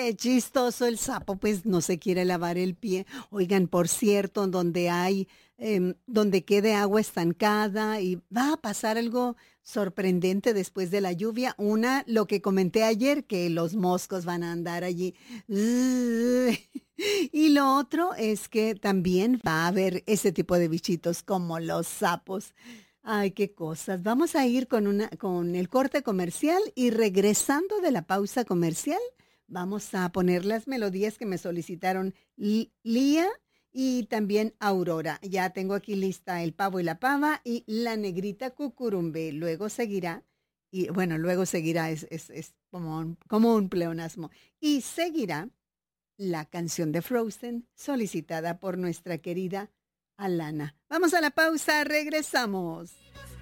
Qué chistoso el sapo, pues no se quiere lavar el pie. Oigan, por cierto, donde quede agua estancada y va a pasar algo sorprendente después de la lluvia. Lo que comenté ayer, que los moscos van a andar allí. Y lo otro es que también va a haber ese tipo de bichitos como los sapos. Ay, qué cosas. Vamos a ir con el corte comercial y regresando de la pausa comercial, vamos a poner las melodías que me solicitaron Lía y también Aurora. Ya tengo aquí lista El Pavo y la Pava y La Negrita Cucurumbe. Luego seguirá, es como un pleonasmo. Y seguirá la canción de Frozen solicitada por nuestra querida Alana. Vamos a la pausa, regresamos.